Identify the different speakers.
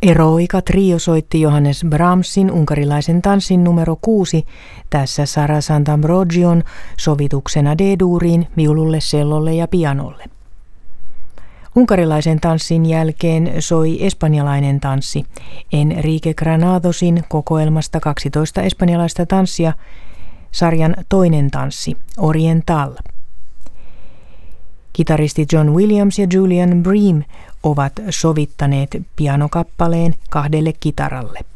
Speaker 1: Eroica Trio soitti Johannes Brahmsin unkarilaisen tanssin numero 6 tässä Sara Sant'Ambrogion sovituksena D-duuriin, viululle, cellolle ja pianolle. Unkarilaisen tanssin jälkeen soi espanjalainen tanssi Enrique Granadosin kokoelmasta 12 espanjalaista tanssia, sarjan toinen tanssi Oriental. Kitaristit John Williams ja Julian Bream ovat sovittaneet pianokappaleen 2 kitaralle.